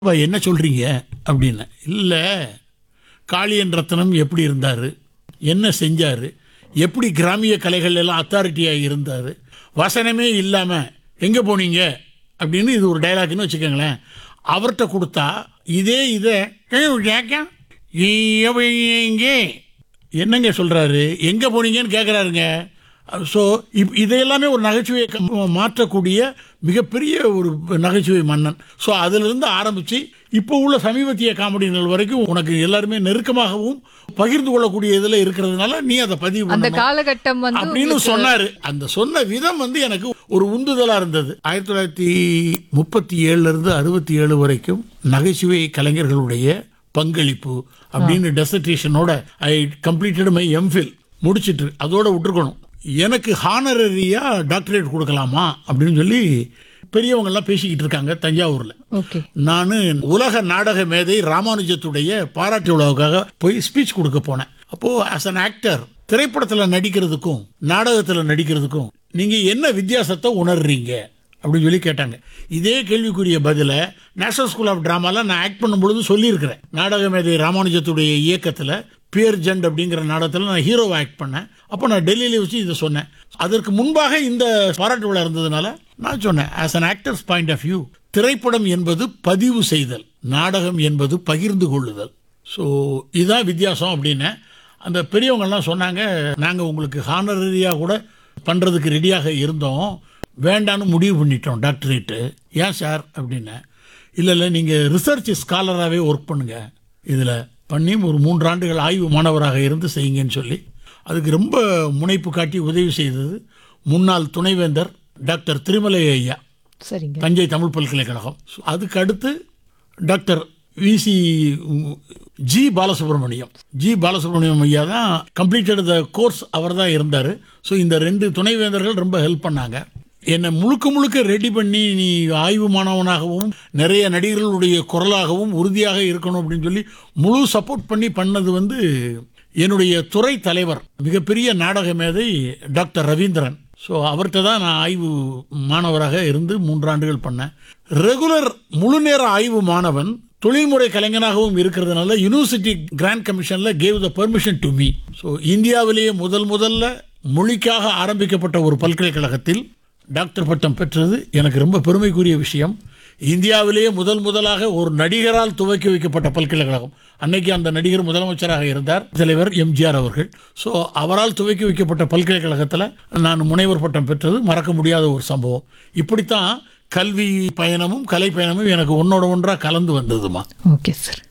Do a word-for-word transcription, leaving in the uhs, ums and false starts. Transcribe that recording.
அப்ப என்ன சொல்றீங்க அப்படின்னு. இல்லை, காளியன் ரத்னம் எப்படி இருந்தார், என்ன செஞ்சார், எப்படி கிராமிய கலைகள் எல்லாம் அத்தாரிட்டியாக இருந்தார், வசனமே இல்லாமல் எங்கே போனீங்க அப்படின்னு இது ஒரு டைலாக்னு வச்சுக்கோங்களேன். அவர்கிட்ட கொடுத்தா இதே இதை எங்கே என்னங்க சொல்கிறாரு, எங்கே போனீங்கன்னு கேட்குறாருங்க. ஸோ இப் இதையெல்லாமே ஒரு நகைச்சுவையை மாற்றக்கூடிய மிகப்பெரிய ஒரு நகைச்சுவை மன்னன். ஸோ அதிலிருந்து ஆரம்பித்து இப்போ உள்ள சமீபத்திய காமெடிகள் வரைக்கும் உனக்கு எல்லாருமே நெருக்கமாகவும் பகிர்ந்து கொள்ளக்கூடிய இதில் இருக்கிறதுனால நீ அதை பதிவு அந்த பண்ணணும் காலகட்டம் வந்து அப்படின்னு சொன்னாரு. அந்த சொன்ன விதம் வந்து எனக்கு ஒரு உந்துதலா இருந்தது. ஆயிரத்தி தொள்ளாயிரத்தி முப்பத்தி ஏழுல இருந்து அறுபத்தி ஏழு வரைக்கும் நகைச்சுவை கலைஞர்களுடைய பங்களிப்பு அப்படின்னு டெசர்டேஷனோட ஐ கம்ப்ளீட்டட் மை எம்ஃபில் முடிச்சிட்டு அதோட விட்டுருக்கணும். எனக்கு ஹானரரியா டாக்டரேட் கொடுக்கலாமா அப்படின்னு சொல்லி பெரியவங்கெல்லாம் பேசிக்கிட்டு இருக்காங்க தஞ்சாவூர்ல. நான் உலக நாடக மேதை ராமானுஜத்துடைய பாராட்டு விழாவுக்காக போய் ஸ்பீச் கொடுக்க போனேன். அப்போ ஆஸ் அன் ஆக்டர் திரைப்படத்தில் நடிக்கிறதுக்கும் நாடகத்தில் நடிக்கிறதுக்கும் நீங்க என்ன வித்தியாசத்தை உணர்றீங்க அப்படின்னு சொல்லி கேட்டாங்க. இதே கேள்விக்குரிய பதில நேஷனல் ஸ்கூல் ஆஃப் டிராமால நான் ஆக்ட் பண்ணும்பொழுது சொல்லியிருக்கிறேன். நாடக மேதை ராமானுஜத்துடைய இயக்கத்தில் பியர் ஜண்ட் அப்படிங்கிற நாடகத்தில் நான் ஹீரோவை ஆக்ட் பண்ணேன். அப்போ நான் டெல்லியில வச்சு இதை சொன்னேன். அதற்கு முன்பாக இந்த பாராட்டு விழா இருந்ததுனால நான் சொன்னேன், as an actors point of view திரைப்படம் என்பது பதிவு செய்தல், நாடகம் என்பது பகிர்ந்து கொள்ளுதல். ஸோ இதுதான் வித்தியாசம் அப்படின்னு அந்த பெரியவங்கெல்லாம் சொன்னாங்க. நாங்கள் உங்களுக்கு ஹானரரியாக கூட பண்ணுறதுக்கு ரெடியாக இருந்தோம், வேண்டான்னு முடிவு பண்ணிட்டோம் டாக்டரேட்டு. ஏன் சார் அப்படின்னு. இல்லை இல்லை நீங்கள் ரிசர்ச் ஸ்காலராகவே ஒர்க் பண்ணுங்க, இதில் பண்ணி ஒரு மூன்று ஆண்டுகள் ஆய்வு மாணவராக இருந்து செய்யுங்கன்னு சொல்லி அதுக்கு ரொம்ப முனைப்பு காட்டி உதவி செய்தது முன்னாள் துணைவேந்தர் டாக்டர் திருமலை ஐயா, தஞ்சை தமிழ் பல்கலைக்கழகம். அதுக்கு அடுத்து டாக்டர் விசி ஜி பாலசுப்ரமணியம் ஜி பாலசுப்ரமணியம் ஐயா தான் கம்ப்ளீட்டட் த கோர்ஸ், அவர் தான் இருந்தார். ஸோ இந்த ரெண்டு துணைவேந்தர்கள் ரொம்ப ஹெல்ப் பண்ணாங்க. என்னை முழுக்க முழுக்க ரெடி பண்ணி நீ ஆய்வு மாணவனாகவும் நிறைய நடிகர்களுடைய குரலாகவும் உறுதியாக இருக்கணும் அப்படின்னு சொல்லி முழு சப்போர்ட் பண்ணி பண்ணது வந்து என்னுடைய துறை தலைவர் மிகப்பெரிய நாடக மேதை டாக்டர் ரவீந்திரன். ஸோ அவர்கிட்ட தான் நான் ஆய்வு மாணவராக இருந்து மூன்றாண்டுகள் பண்ணேன். ரெகுலர் முழு நேர ஆய்வு மாணவன் தொழில்முறை கலைஞனாகவும் இருக்கிறதுனால university grant கமிஷனில் gave the permission to me. So இந்தியாவிலேயே முதல் முதல்ல மொழிக்காக ஆரம்பிக்கப்பட்ட ஒரு பல்கலைக்கழகத்தில் டாக்டர் பட்டம் பெற்றது எனக்கு ரொம்ப பெருமைக்குரிய விஷயம். இந்தியாவிலேயே முதல் முதலாக ஒரு நடிகரால் துவக்கி வைக்கப்பட்ட பல்கலைக்கழகம். அன்னைக்கு அந்த நடிகர் முதலமைச்சராக இருந்தார், தலைவர் எம்ஜிஆர் அவர்கள். ஸோ அவரால் துவக்கி வைக்கப்பட்ட பல்கலைக்கழகத்தில் நான் முனைவர் பட்டம் பெற்றது மறக்க முடியாத ஒரு சம்பவம். இப்படித்தான் கல்வி பயணமும் கலை பயணமும் எனக்கு ஒன்னோட ஒன்றா கலந்து வந்ததுமா. Okay sir.